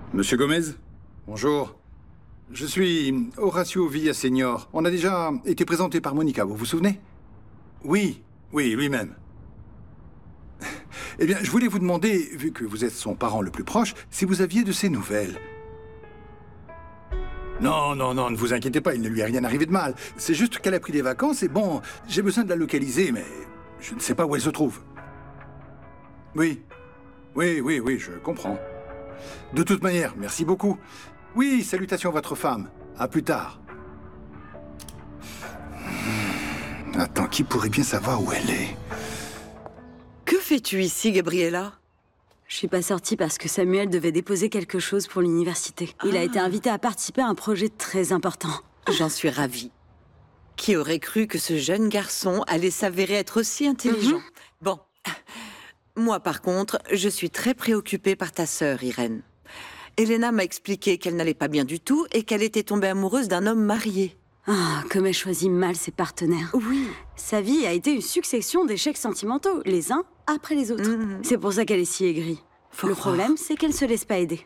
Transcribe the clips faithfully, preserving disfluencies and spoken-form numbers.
Monsieur Gomez? Bonjour. Je suis Horacio Villaseñor. On a déjà été présenté par Monica, vous vous souvenez? Oui, oui, lui-même. Eh bien, je voulais vous demander, vu que vous êtes son parent le plus proche, si vous aviez de ses nouvelles. Non, non, non, ne vous inquiétez pas, il ne lui est rien arrivé de mal. C'est juste qu'elle a pris des vacances et bon, j'ai besoin de la localiser, mais je ne sais pas où elle se trouve. Oui, oui, oui, oui, je comprends. De toute manière, merci beaucoup. Oui, salutations à votre femme. À plus tard. Attends, qui pourrait bien savoir où elle est? Que fais-tu ici, Gabriella? Je suis pas sortie parce que Samuel devait déposer quelque chose pour l'université. Il Ah. a été invité à participer à un projet très important. J'en suis ravie. Qui aurait cru que ce jeune garçon allait s'avérer être aussi intelligent? Mhm. Bon. Moi, par contre, je suis très préoccupée par ta sœur, Irène. Elena m'a expliqué qu'elle n'allait pas bien du tout et qu'elle était tombée amoureuse d'un homme marié. Ah, comme elle choisit mal ses partenaires. Oui. Sa vie a été une succession d'échecs sentimentaux, les uns après les autres. Mhm. C'est pour ça qu'elle est si aigrie. Faut Le croire. problème, c'est qu'elle se laisse pas aider.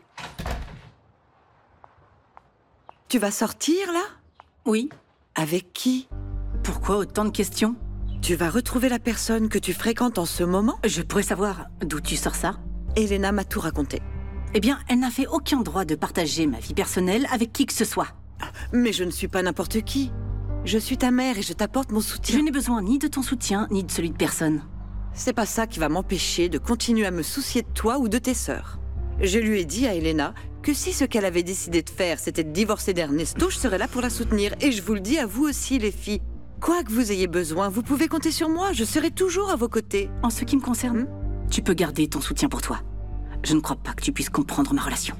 Tu vas sortir, là? Oui. Avec qui? Pourquoi autant de questions? Tu vas retrouver la personne que tu fréquentes en ce moment? Je pourrais savoir d'où tu sors ça? Elena m'a tout raconté. Eh bien, elle n'a fait aucun droit de partager ma vie personnelle avec qui que ce soit. Mais je ne suis pas n'importe qui. Je suis ta mère et je t'apporte mon Je soutien. n'ai besoin ni de ton soutien, ni de celui de personne. C'est pas ça qui va m'empêcher de continuer à me soucier de toi ou de tes sœurs. Je lui ai dit à Elena que si ce qu'elle avait décidé de faire, c'était de divorcer d'Ernesto, je serais là pour la soutenir. Et je vous le dis à vous aussi, les filles. Quoi que vous ayez besoin, vous pouvez compter sur moi. Je serai toujours à vos côtés. En ce qui me concerne, tu peux garder ton soutien pour toi. Je ne crois pas que tu puisses comprendre ma relation.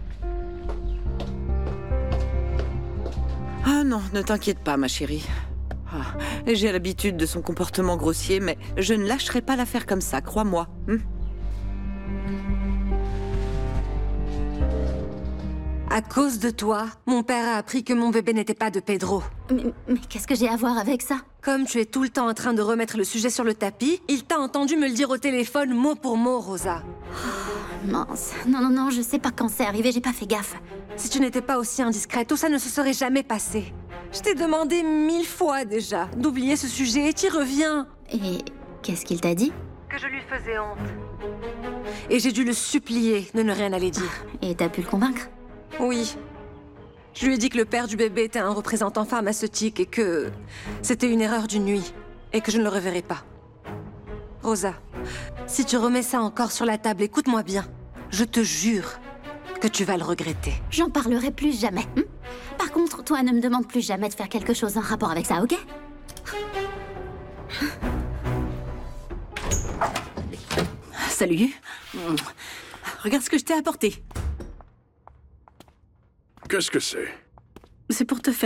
Ah non, ne t'inquiète pas, ma chérie. Ah, j'ai l'habitude de son comportement grossier, mais je ne lâcherai pas l'affaire comme ça, crois-moi. Hum. À cause de toi, mon père a appris que mon bébé n'était pas de Pedro. Mais, mais qu'est-ce que j'ai à voir avec ça? Comme tu es tout le temps en train de remettre le sujet sur le tapis, il t'a entendu me le dire au téléphone mot pour mot, Rosa. Mince. Non, non, non, je sais pas quand c'est arrivé, j'ai pas fait gaffe. Si tu n'étais pas aussi indiscrète, tout ça ne se serait jamais passé. Je t'ai demandé mille fois déjà d'oublier ce sujet et t'y reviens. Et qu'est-ce qu'il t'a dit? Que je lui faisais honte. Et j'ai dû le supplier de ne rien aller dire. Et t'as pu le convaincre? Oui. Je lui ai dit que le père du bébé était un représentant pharmaceutique et que c'était une erreur d'une nuit et que je ne le reverrai pas. Rosa, si tu remets ça encore sur la table, écoute-moi bien. Je te jure que tu vas le regretter. J'en parlerai plus jamais. Hein? Par contre, toi, ne me demande plus jamais de faire quelque chose en rapport avec ça, ok? Salut. Regarde ce que je t'ai apporté. Qu'est-ce que c'est? C'est pour te faire